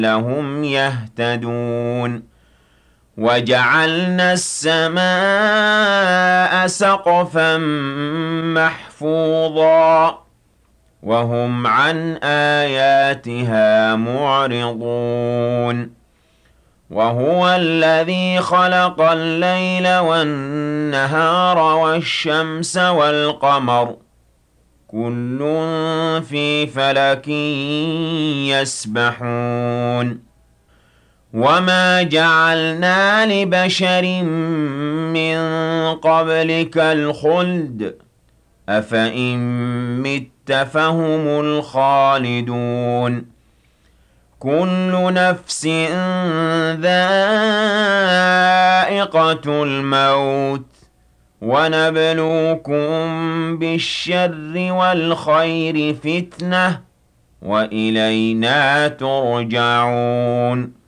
لعلهم يهتدون وجعلنا السماء سقفا محفوظا وهم عن آياتها معرضون وهو الذي خلق الليل والنهار والشمس والقمر كل في فلك يسبحون وما جعلنا لبشر من قبلك الخلد أفإن مت فهم الخالدون كل نفس ذائقة الموت ونبلوكم بالشر والخير فتنة وإلينا ترجعون